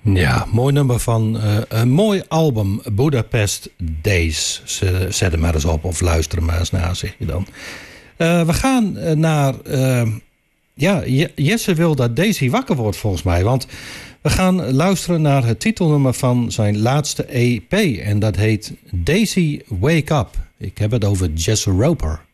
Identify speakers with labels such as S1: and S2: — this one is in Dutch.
S1: Ja, mooi nummer van een mooi album, Budapest Days. Zet hem maar eens op of luister hem maar eens naar, zeg je dan. We gaan naar... Jesse wil dat Daisy wakker wordt volgens mij. Want we gaan luisteren naar het titelnummer van zijn laatste EP. En dat heet Daisy Wake Up. Ik heb het over Jesse Roper.